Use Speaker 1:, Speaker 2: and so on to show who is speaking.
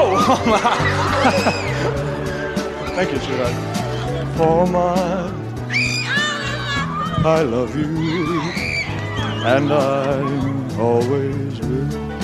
Speaker 1: Thank you, sweetheart. For my, I love you, and I always will.